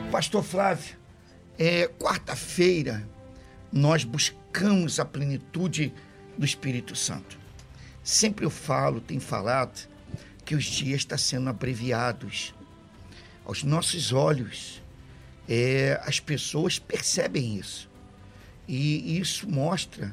Pastor Flávio, quarta-feira nós buscamos a plenitude do Espírito Santo. Sempre eu tenho falado que os dias estão sendo abreviados. Aos nossos olhos, as pessoas percebem isso. E isso mostra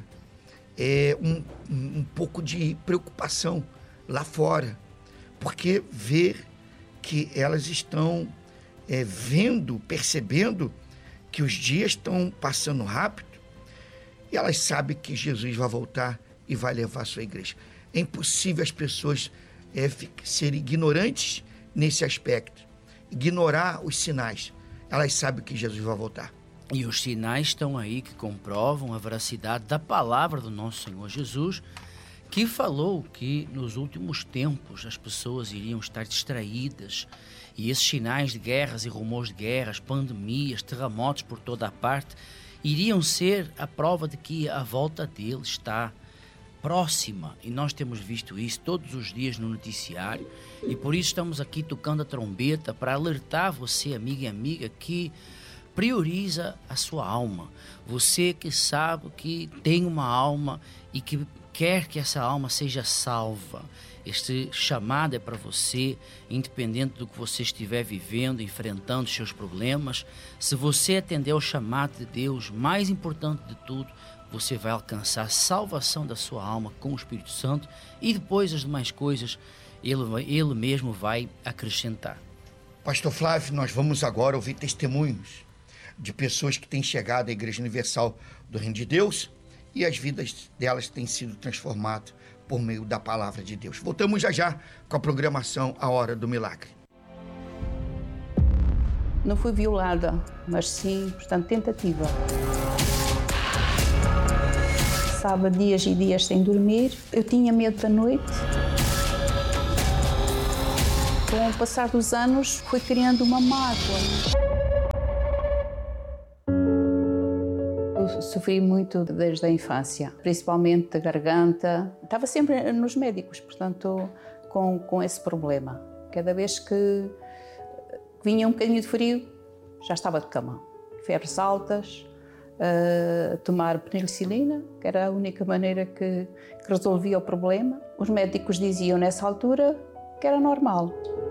um pouco de preocupação lá fora, porque ver que elas estão percebendo que os dias estão passando rápido e elas sabem que Jesus vai voltar e vai levar a sua igreja. É impossível as pessoas serem ignorantes nesse aspecto, ignorar os sinais. Elas sabem que Jesus vai voltar. E os sinais estão aí que comprovam a veracidade da palavra do nosso Senhor Jesus, que falou que nos últimos tempos as pessoas iriam estar distraídas e esses sinais de guerras e rumores de guerras, pandemias, terremotos por toda a parte, iriam ser a prova de que a volta dele está próxima. E nós temos visto isso todos os dias no noticiário e por isso estamos aqui tocando a trombeta para alertar você, amiga e amiga, que prioriza a sua alma. Você que sabe que tem uma alma e que quer que essa alma seja salva. Este chamado é para você, independente do que você estiver vivendo, enfrentando os seus problemas. Se você atender ao chamado de Deus, mais importante de tudo, você vai alcançar a salvação da sua alma com o Espírito Santo e depois as demais coisas Ele mesmo vai acrescentar. Pastor Flávio, nós vamos agora ouvir testemunhos de pessoas que têm chegado à Igreja Universal do Reino de Deus e as vidas delas têm sido transformadas por meio da palavra de Deus. Voltamos já com a programação A Hora do Milagre. Não fui violada, mas sim, portanto, tentativa. Passava dias e dias sem dormir, eu tinha medo da noite. Com o passar dos anos, fui criando uma mágoa. Eu sofri muito desde a infância, principalmente da garganta. Estava sempre nos médicos, portanto, com esse problema. Cada vez que vinha um bocadinho de frio, já estava de cama. Febres altas, tomar penicilina, que era a única maneira que resolvia o problema. Os médicos diziam nessa altura que era normal.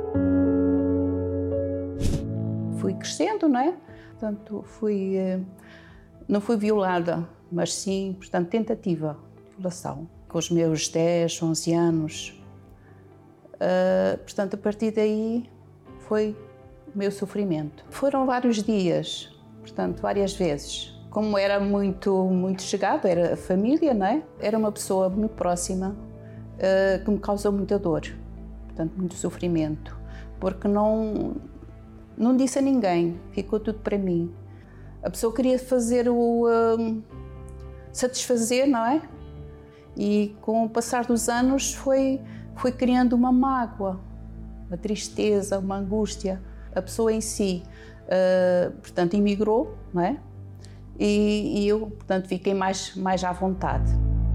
Fui crescendo, não é? Portanto, não fui violada, mas sim, portanto, tentativa de violação. Com os meus 10, 11 anos. Portanto, a partir daí foi o meu sofrimento. Foram vários dias, portanto, várias vezes. Como era muito chegado, era a família, não é? Era uma pessoa muito próxima que me causou muita dor, portanto, muito sofrimento. Porque não disse a ninguém, ficou tudo para mim. A pessoa queria fazer satisfazer, não é? E com o passar dos anos foi criando uma mágoa, uma tristeza, uma angústia. A pessoa em si, portanto, emigrou, não é? E eu, portanto, fiquei mais à vontade.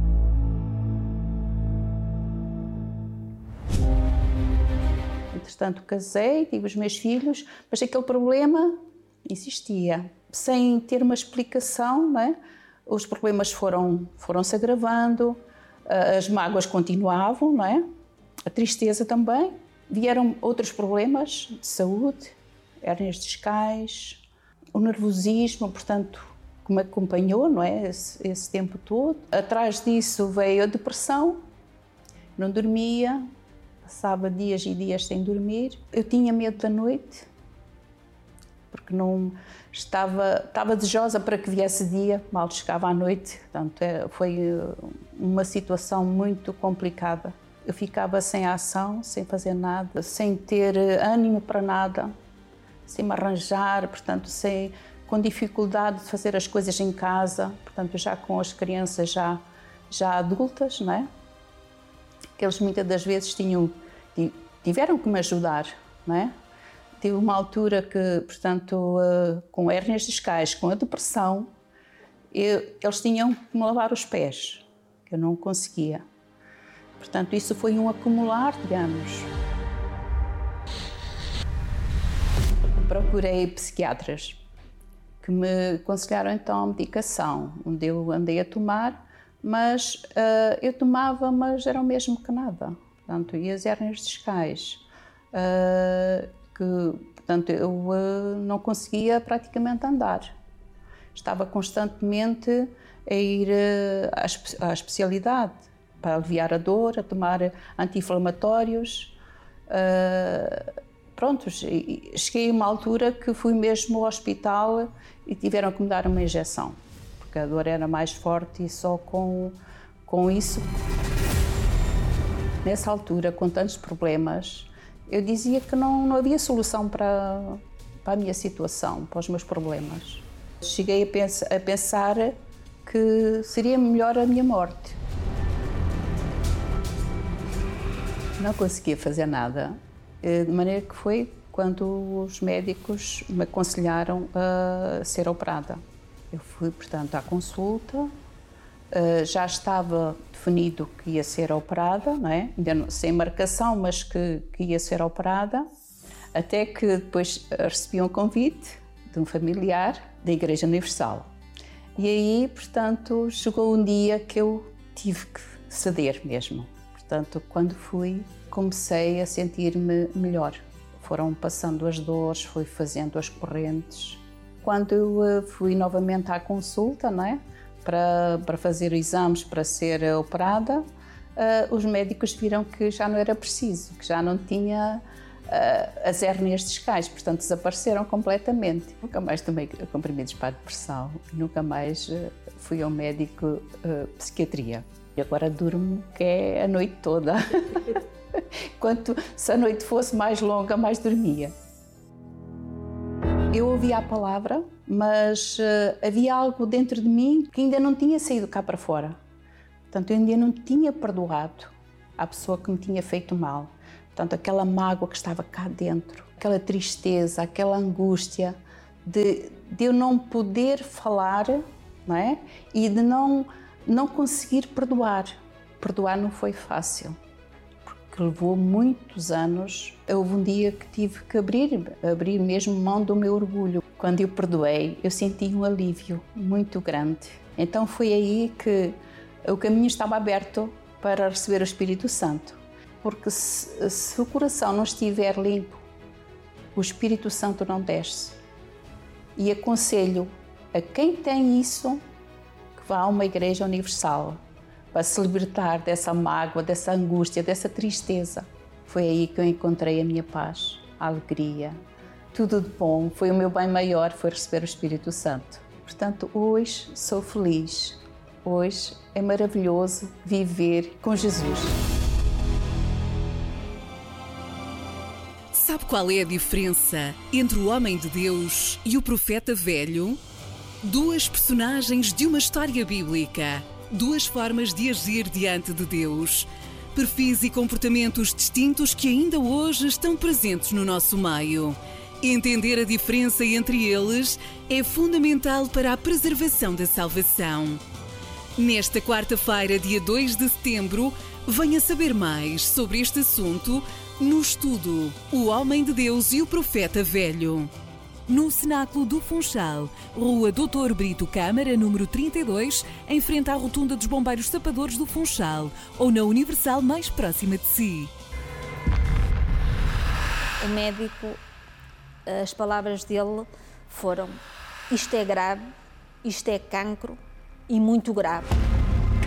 Entretanto, casei, tive os meus filhos, mas aquele problema existia. Sem ter uma explicação, não é? Os problemas foram-se agravando, as mágoas continuavam, não é? A tristeza também. Vieram outros problemas de saúde, hérnias discais, o nervosismo, portanto, que me acompanhou, não é? Esse tempo todo. Atrás disso veio a depressão, não dormia, passava dias e dias sem dormir. Eu tinha medo da noite, porque não estava desejosa para que viesse dia, mal chegava à noite. Portanto, foi uma situação muito complicada. Eu ficava sem ação, sem fazer nada, sem ter ânimo para nada, sem me arranjar, portanto, com dificuldade de fazer as coisas em casa, portanto, já com as crianças já adultas, não é? Que eles muitas das vezes tiveram que me ajudar, não é? Tive uma altura que, portanto, com hérnias discais, com a depressão, eles tinham que me lavar os pés, que eu não conseguia. Portanto, isso foi um acumular de anos. procurei psiquiatras que me aconselharam então a medicação, onde eu andei a tomar, mas eu tomava, mas era o mesmo que nada. Portanto, e as hérnias discais, portanto, eu não conseguia praticamente andar. Estava constantemente a ir à especialidade para aliviar a dor, a tomar anti-inflamatórios. Pronto, cheguei a uma altura que fui mesmo ao hospital e tiveram que me dar uma injeção, porque a dor era mais forte e só com isso. Nessa altura, com tantos problemas, eu dizia que não havia solução para a minha situação, para os meus problemas. Cheguei a pensar que seria melhor a minha morte. Não conseguia fazer nada, de maneira que foi quando os médicos me aconselharam a ser operada. Eu fui, portanto, à consulta, já estava definido que ia ser operada, não é? Ainda não, sem marcação, mas que ia ser operada, até que depois recebi um convite de um familiar da Igreja Universal. E aí, portanto, chegou um dia que eu tive que ceder mesmo. Portanto, quando fui, comecei a sentir-me melhor. Foram passando as dores, fui fazendo as correntes. Quando eu fui novamente à consulta, não é? Para fazer exames para ser operada, os médicos viram que já não era preciso, que já não tinha as hérnias discais, portanto desapareceram completamente. Nunca mais tomei comprimidos para a depressão, nunca mais fui ao médico psiquiatria. E agora durmo que é a noite toda. Se a noite fosse mais longa, mais dormia. Eu ouvia a palavra, mas havia algo dentro de mim que ainda não tinha saído cá para fora. Portanto, eu ainda não tinha perdoado a pessoa que me tinha feito mal. Portanto, aquela mágoa que estava cá dentro, aquela tristeza, aquela angústia de eu não poder falar, não é? E de não conseguir perdoar. Perdoar não foi fácil, porque levou muitos anos. Houve um dia que tive que abrir mesmo mão do meu orgulho. Quando eu perdoei, eu senti um alívio muito grande. Então foi aí que o caminho estava aberto para receber o Espírito Santo. Porque se o coração não estiver limpo, o Espírito Santo não desce. E aconselho a quem tem isso que vá a uma igreja universal para se libertar dessa mágoa, dessa angústia, dessa tristeza. Foi aí que eu encontrei a minha paz, a alegria, tudo de bom. Foi o meu bem maior, foi receber o Espírito Santo. Portanto, hoje sou feliz. Hoje é maravilhoso viver com Jesus. Sabe qual é a diferença entre o homem de Deus e o profeta velho? Duas personagens de uma história bíblica, duas formas de agir diante de Deus, perfis e comportamentos distintos que ainda hoje estão presentes no nosso meio. Entender a diferença entre eles é fundamental para a preservação da salvação. Nesta quarta-feira, dia 2 de setembro, venha saber mais sobre este assunto no estudo O Homem de Deus e o Profeta Velho. No Cenáculo do Funchal, Rua Dr. Brito Câmara, número 32, em frente à Rotunda dos Bombeiros Sapadores do Funchal, ou na Universal mais próxima de si. O médico, as palavras dele foram: isto é grave, isto é cancro e muito grave.